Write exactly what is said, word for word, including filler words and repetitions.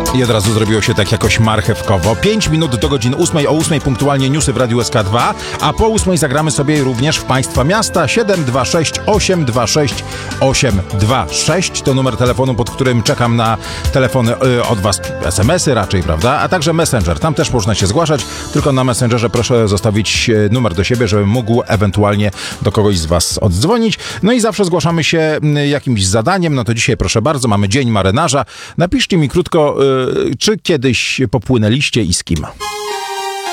I od razu zrobiło się tak jakoś marchewkowo. pięć minut do godziny ósmej, o ósmej punktualnie newsy w Radiu S K dwa, a po ósmej zagramy sobie również w Państwa miasta. siedem dwa sześć osiem dwa sześć osiem dwa sześć to numer telefonu, pod którym czekam na telefony y, od Was, es em esy raczej, prawda? A także Messenger. Tam też można się zgłaszać, tylko na Messengerze proszę zostawić numer do siebie, żebym mógł ewentualnie do kogoś z Was oddzwonić. No i zawsze zgłaszamy się jakimś zadaniem. No to dzisiaj proszę bardzo, mamy Dzień Marynarza. Napiszcie mi krótko, y, czy kiedyś popłynęliście i z kim?